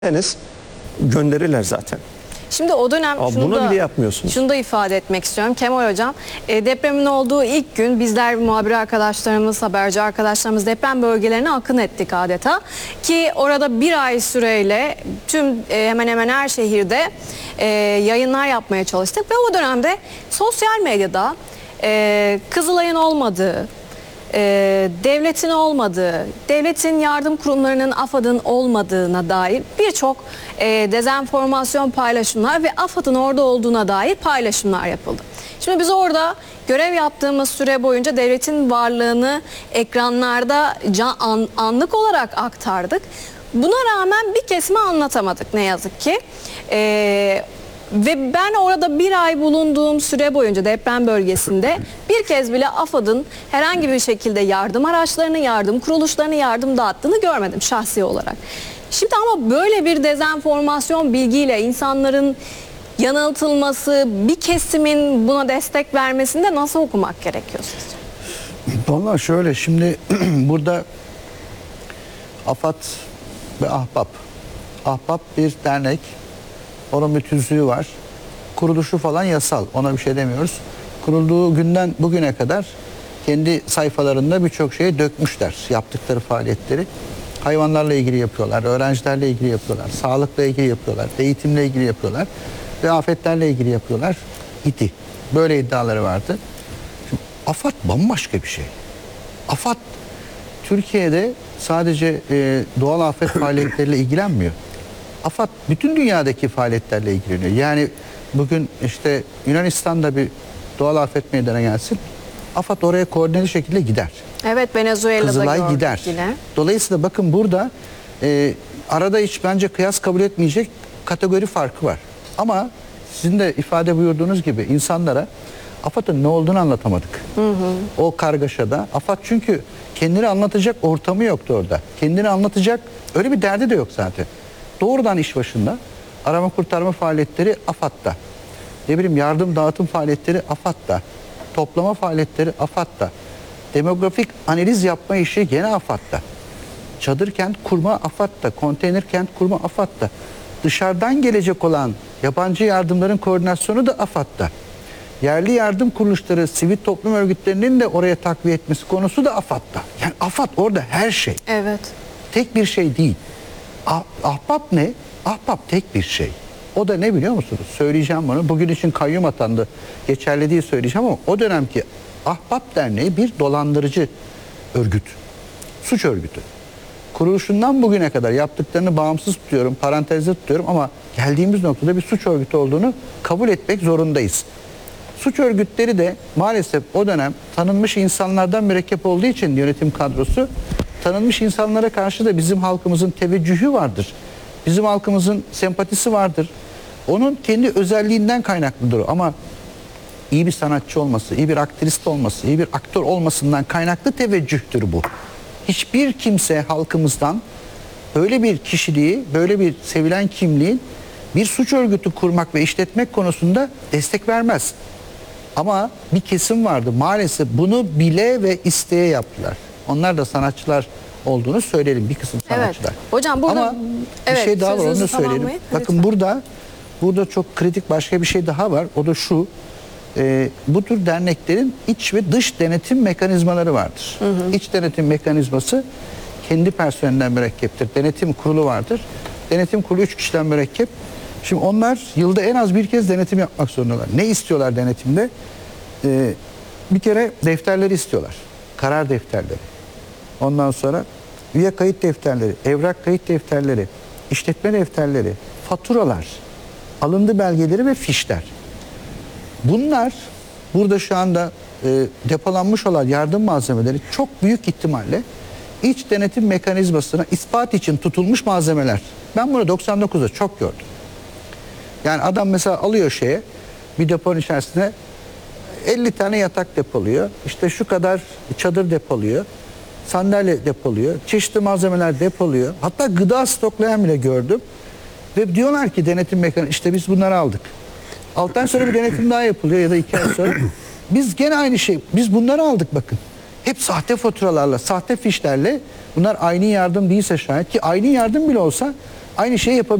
gönderirler zaten. Şimdi o dönem bunu bile yapmıyorsunuz. Şunu da ifade etmek istiyorum Kemal Hocam. Depremin olduğu ilk gün bizler muhabir arkadaşlarımız, haberci arkadaşlarımız deprem bölgelerine akın ettik adeta. Ki orada bir ay süreyle tüm hemen hemen her şehirde yayınlar yapmaya çalıştık. Ve o dönemde sosyal medyada Kızılay'ın olmadığı, devletin olmadığı, devletin yardım kurumlarının AFAD'ın olmadığına dair birçok dezenformasyon paylaşımlar ve AFAD'ın orada olduğuna dair paylaşımlar yapıldı. Şimdi biz orada görev yaptığımız süre boyunca devletin varlığını ekranlarda anlık olarak aktardık. Buna rağmen bir kesimi anlatamadık ne yazık ki. Ve ben orada bir ay bulunduğum süre boyunca deprem bölgesinde bir kez bile AFAD'ın herhangi bir şekilde yardım araçlarını, yardım kuruluşlarını yardım dağıttığını görmedim şahsi olarak. Şimdi ama böyle bir dezenformasyon bilgiyle insanların yanıltılması, bir kesimin buna destek vermesinde nasıl okumak gerekiyor sizce? Vallahi şöyle, şimdi burada AFAD ve Ahbap. Ahbap bir dernek. Onun bir tüzüğü var. Kuruluşu falan yasal. Ona bir şey demiyoruz. Kurulduğu günden bugüne kadar kendi sayfalarında birçok şeyi dökmüşler. Yaptıkları faaliyetleri. Hayvanlarla ilgili yapıyorlar, öğrencilerle ilgili yapıyorlar, sağlıkla ilgili yapıyorlar, eğitimle ilgili yapıyorlar ve afetlerle ilgili yapıyorlar idi. Böyle iddiaları vardı. Şimdi AFAD bambaşka bir şey. AFAD Türkiye'de sadece doğal afet faaliyetleriyle ilgilenmiyor. AFAD bütün dünyadaki faaliyetlerle ilgileniyor. Yani bugün işte Yunanistan'da bir doğal afet meydana gelsin, AFAD oraya koordineli şekilde gider. Evet, Venezuela'da Kızılay gider. Yine. Dolayısıyla bakın burada arada hiç bence kıyas kabul etmeyecek kategori farkı var. Ama sizin de ifade buyurduğunuz gibi insanlara AFAD'ın ne olduğunu anlatamadık. O kargaşada. AFAD çünkü kendini anlatacak ortamı yoktu orada. Kendini anlatacak öyle bir derdi de yok zaten. Doğrudan iş başında arama kurtarma faaliyetleri AFAD'da. Ne bileyim yardım dağıtım faaliyetleri AFAD'da. Toplama faaliyetleri AFAD'da. Demografik analiz yapma işi gene AFAD'da. Çadır kent kurma AFAD'da. Konteyner kent kurma AFAD'da. Dışarıdan gelecek olan yabancı yardımların koordinasyonu da AFAD'da. Yerli yardım kuruluşları, sivil toplum örgütlerinin de oraya takviye etmesi konusu da AFAD'da. Yani AFAD orada her şey. Evet. Tek bir şey değil. Ahbap ne? Ahbap tek bir şey. O da ne biliyor musunuz? Söyleyeceğim bunu. Bugün için kayyum atandı. Geçerli değil söyleyeceğim ama o dönemki Ahbap Derneği bir dolandırıcı örgüt. Suç örgütü. Kuruluşundan bugüne kadar yaptıklarını bağımsız tutuyorum, parantezde tutuyorum ama geldiğimiz noktada bir suç örgütü olduğunu kabul etmek zorundayız. Suç örgütleri de maalesef o dönem tanınmış insanlardan mürekkep olduğu için yönetim kadrosu, tanınmış insanlara karşı da bizim halkımızın teveccühü vardır. Bizim halkımızın sempatisi vardır. Onun kendi özelliğinden kaynaklıdır o. Ama iyi bir sanatçı olması, iyi bir aktrist olması, iyi bir aktör olmasından kaynaklı teveccühtür bu. Hiçbir kimse halkımızdan böyle bir kişiliği, böyle bir sevilen kimliğin bir suç örgütü kurmak ve işletmek konusunda destek vermez. Ama bir kesim vardı. Maalesef bunu bile ve isteye yaptılar. Onlar da sanatçılar olduğunu söyleyelim, bir kısım sanatçılar. Evet. Hocam burada ama bir şey daha var, onu da söyleyelim. Bakın burada çok kritik başka bir şey daha var. O da şu. Bu tür derneklerin iç ve dış denetim mekanizmaları vardır. İç denetim mekanizması kendi personelinden mürekkeptir. Denetim kurulu vardır. Denetim kurulu 3 kişiden mürekkep. Şimdi onlar yılda en az bir kez denetim yapmak zorundalar. Ne istiyorlar denetimde? Bir kere defterleri istiyorlar. Karar defterleri. Ondan sonra üye kayıt defterleri, evrak kayıt defterleri, işletme defterleri, faturalar, alındı belgeleri ve fişler. Bunlar burada şu anda depolanmış olan yardım malzemeleri çok büyük ihtimalle iç denetim mekanizmasına ispat için tutulmuş malzemeler. Ben bunu 99'da çok gördüm. Yani adam mesela alıyor bir deponun içerisine 50 tane yatak depoluyor. İşte şu kadar çadır depoluyor. Sandalye depoluyor. Çeşitli malzemeler depoluyor. Hatta gıda stoklayan bile gördüm. Ve diyorlar ki denetim mekanizması işte biz bunları aldık. 6 ay sonra bir denetim daha yapılıyor ya da 2 ay sonra. Biz gene aynı şey. Biz bunları aldık bakın. Hep sahte faturalarla, sahte fişlerle, bunlar aynı yardım değilse şayet, ki aynı yardım bile olsa Aynı şeyi yapabilirsiniz.